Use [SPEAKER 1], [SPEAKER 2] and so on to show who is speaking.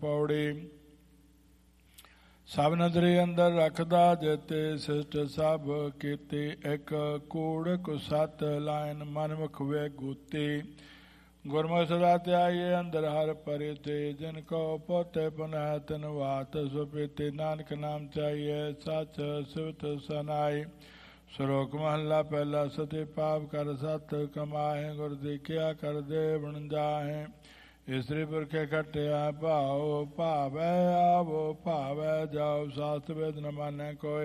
[SPEAKER 1] पौड़ी सब नदरी अंदर रखदा जेते सिष्ट सब कीती एक कूड़ कुसत लाइन मन मुख वे गूती गुरमुख सदा त्याये अंदर हर परिते जिनको पोते पुनः तिन वात सुपीति नानक नाम चाहिए सच सुत सनाई श्लोक महला पहला सती पाप कर सत कमाए गुर दीखिया कर दे बन जाए इस्त्री पुरखे खटिया भाओ भावै आवो भावै जाओ शास्त्र वेद न माने कोई